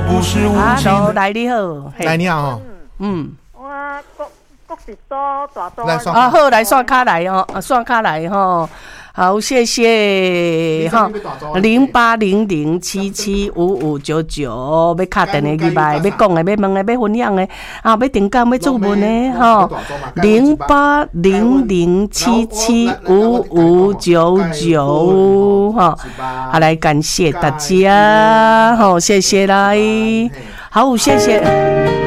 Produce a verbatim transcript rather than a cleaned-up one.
不是无情。 Hello， 来你好， 来你好哦， 嗯， 我国国是多大多来刷啊好，来刷卡来哦，啊刷卡来吼。好，谢谢哈，零八零零七七五五九九，要敲电话去吧，要讲的、要问的、要分享的，啊，要订购、要注文的哈，零八零零七七五五九九哈，好来感谢大家，好，谢谢来，好，谢谢。